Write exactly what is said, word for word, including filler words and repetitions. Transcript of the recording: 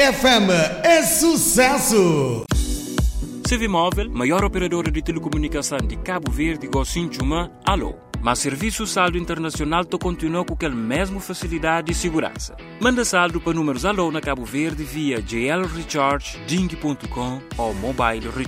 F M é sucesso! Civimóvel, maior operadora de telecomunicação de Cabo Verde, Gocinchuma, alô. Mas serviço saldo internacional to continua com aquela mesma facilidade e segurança. Manda saldo para números alô na Cabo Verde via J L Recharge, Ding ponto com ou Mobile Recharge.